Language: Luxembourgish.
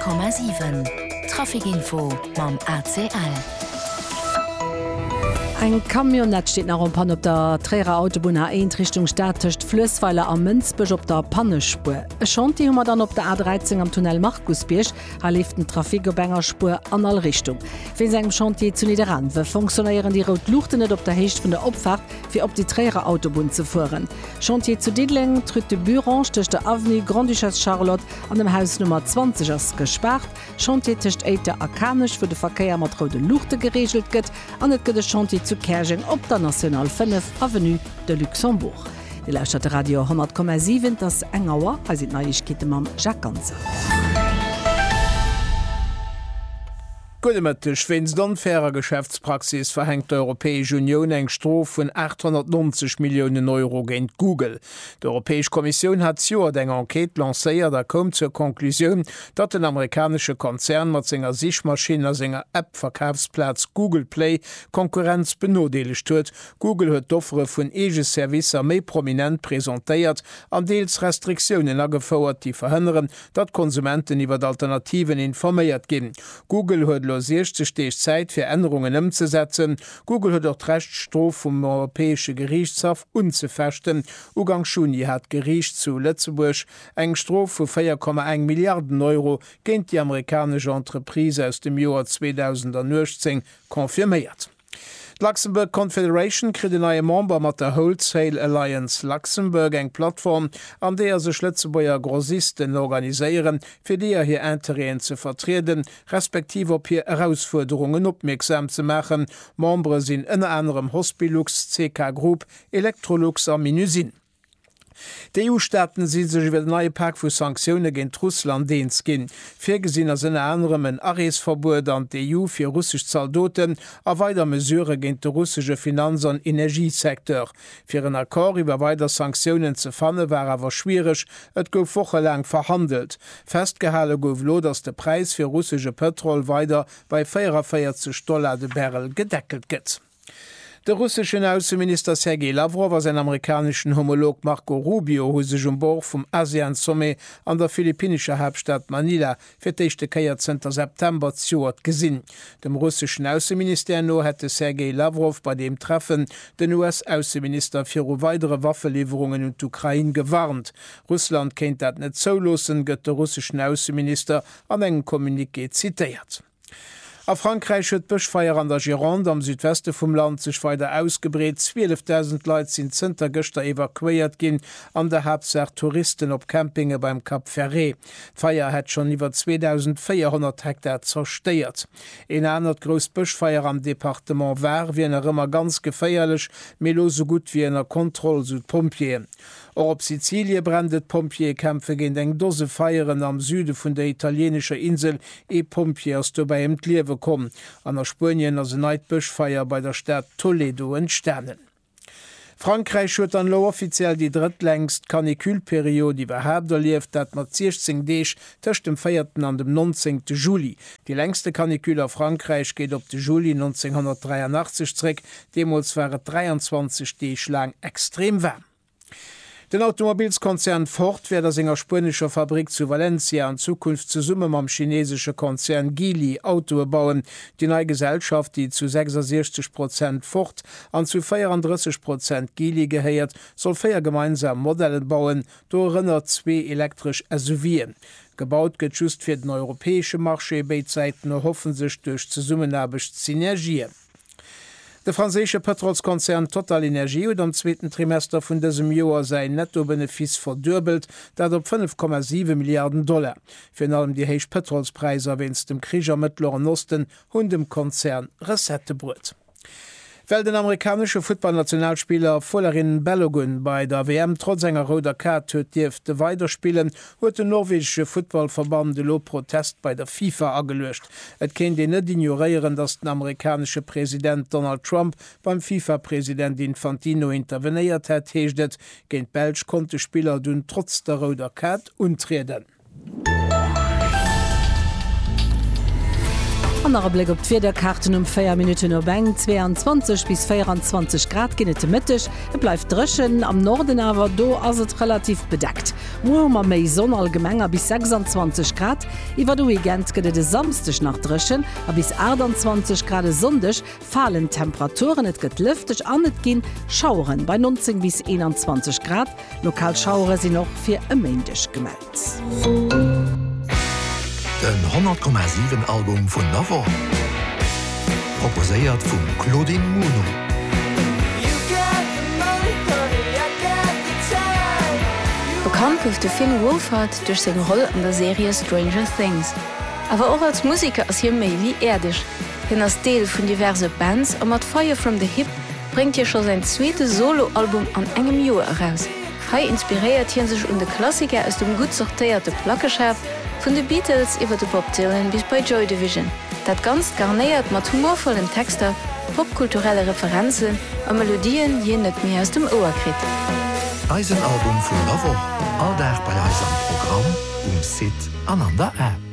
100,7 Trafikinfo mam ACL. Ein Kamionett steht nach Pan op der Träger Autobahn A1 Richtung Stadtcht Flössweiler am Münzbech op der Pannespur. Es schont die Hummer dann op der A13 am Tunnel Markusbiersch lief den Trafikobängerspur an all Richtung. Wen segem Chantier zu niederan, we funktionieren die Rotluchten net op der Hecht von der Opfahrt fir op die Träger Autobahn zu fuhren. Chantier zu Diedling tritt de Burange durch der Avenue Grand Duchesse Charlotte an dem Haus Nummer 20 as gesperrt. Chantier tischcht Eiter Arkanisch für de Verkehr mat rode Luchte geregelt gëtt, an net gëtt Chantier zu Kergen op der National 5 Avenue de Luxembourg. Die Lausstadt Radio 100,7 das Engauer als Neuigkeiten mam Jacques Ganzer. Gudemëttech wenns d'unfairer Geschäftspraxis verhängt d' Europäesche Union eng Strof vun 890 Millionen Euro géint Google. D'Europäesch Kommission hat Joer eng Enquete lacéiert, der kom zur Konklusion, dat den amerikanische Konzern mat senger Sichmaschine a senger App-Verkaufsplatz Google Play Konkurrenz benodeligt huet. Google huet d'Offere vun ege Servicer méi prominent präsentéiert, an deels Restriktionen agefauert, die verhënneren, dat Konsumenten iwwer d'Alternativen informéiert ginn. Google huet steich Zeit fir Änderungen ëmzusetzen. Google huet auch Rechtstrof vum Europäesche Gerichtshof unzufechten. Ugang Juni hat Gericht zu Lützeburg eng Strof vu 4,1 Milliarden Euro géint die amerikanische Entreprise aus dem Joar 2019 konfirmiert. Luxemburg Confederation krit de neue Member mat der Wholesale Alliance Luxemburg eng Plattform, an der se Lützeburger Grossisten organiséieren, fir die hier Intereen zu vertreten, respektive op hier Herausforderungen opmerksam zu machen. Membre sind unter anderem Hospilux, CK Group, Electrolux an Minusin. Die EU-Staaten sind sich über den neue Pakt für Sanktionen gegen Russland dienst gehen. Vorgesehen sind unter anderem ein Arrestverbot an die EU für russische Soldaten, a weiter Mesure gegen den russischen Finanz- und Energiesektor. Für einen Akkord über weitere Sanktionen zu finden war aber schwierig. Es gouf wochenlang verhandelt. Festgehalten gouf lo, dass der Preis für russische Petrol weiter bei $44 de Barrel gedeckelt wird. Der russische Außenminister Sergei Lavrov war sein amerikanischen Homolog Marco Rubio hu sich Bord vom ASEAN-Summit an der philippinischer Hauptstadt Manila für den 14. September gesinn. Dem russischen Außenministerium hätte Sergei Lavrov bei dem Treffen den US-Außenminister für weitere Waffenlieferungen in die Ukraine gewarnt. Russland kennt das nicht so losen, gëtt der russischen Außenminister an einem Kommuniqué zitiert. A Frankreich huet Bëchfeier an der Gironde am Südweste vum Land sech weiter ausgebreet. 12.000 Leiit sind Zter Göster evakuiert ginn, an der Hauptsache Touristen op Campinge beim Cap Ferré. D'Feier hat schon iwwer 2400 Hektar zersteiert. En anert gros Bëchfeier am Departement war wie er immer ganz geféierlech, melo so gut wie ennner Kontrolle zu Pompier. Auch op Sizilie brandet Pompierkämpfe gin eng dose Feieren am Süde vun der italienischer Insel Pompiers du bei Liewe kom. An der Spurien as se Neidbüschfeier bei der Stadt Toledo entsternen. Frankreich huet an lo offiziell die drittlängst Kanikülperiode überhaupt erlieft, dat mat 16 Deeg töcht dem 4. an dem 19. Juli. Die längste Kanikül auf Frankreich geht op de Juli 1983 zurück, demals waren 23 Deeg lang extrem warm. Den Automobilskonzern Ford wird der senger spanischer Fabrik zu Valencia in Zukunft zu Summe am chinesische Konzern Geely Auto bauen. Die neue Gesellschaft, die zu 66% Ford an zu 34% Geely geheiert, soll 4 gemeinsam Modelle bauen, darunter 2 elektrisch SUVen. Gebaut get just für den europäische Marché, Beidseiten erhoffen sich durch zusammenarbeit Synergien. Der französische Petrolskonzern Total Energie hat am 2. Trimester von diesem Jahr sein Nettobenefis verdürbelt, dat op $5,7 Milliarden. Für allem die heichen Petrolspreise wenn's dem Krieg am Mittleren Osten und dem Konzern Resettebrot. Weil den amerikanische Football-Nationalspieler Follerin Balogun bei der WM trotz enger roter Karte huet dürfte weiterspielen, huet der norwegische Footballverband de lo Protest bei der FIFA angelöscht. Et kennt den net ignorieren, dass der amerikanische Präsident Donald Trump beim FIFA-Präsident Infantino interveniert hat, heeschtet, géint Belsch konnte Spieler dun trotz der roter Karte untreten. Anderer Blick op d'Vier der Karten 4 Minuten op eng 22 bis 24 Grad ginnet mittech. Bleif dreschen am Norden awer do ass et relativ bedeckt. Moer méi Sonn allgemenger bis 26 Grad, iwwer du Weekend gëtt de samstech nach Drëschen, a bis 28 Grad sondech fallen Temperaturen, et gëtt lüftech an net ginn Schauren bei 19 bis 21 Grad. Lokalschaure sinn noch fir e Mäendech gemeldt. Den 100,7 Album vun Navo. Proposéiert vum Claudine Muno. Bekannt gouf de Finn Wolfhard durch seg Roll an der Serie Stranger Things. Aber auch als Musiker ass hier méi wie erdisch. Hin as Deel vun diverse Bands a mat Fire from the Hip bringt hier schon sein zweete Soloalbum an engem Joer heraus. Hei inspiriert hien sech de Klassiker aus dem gut sortéierte Plackeschaf vun de Beatles iwwer de Bob Dylan bis bei Joy Division. Dat ganz garnéiert mat humorvollen Texter, popkulturelle Referenzen a Melodien je net mehr aus dem Ohr krit. Eisenalbum vun Lavo, all der bei Eis am Programm Sit an an der App.